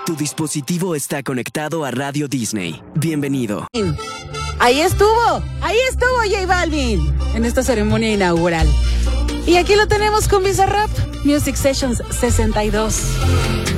Tu dispositivo está conectado a Radio Disney. Bienvenido. Ahí estuvo J Balvin en esta ceremonia inaugural. Y aquí lo tenemos con Bizarrap Music Sessions 62.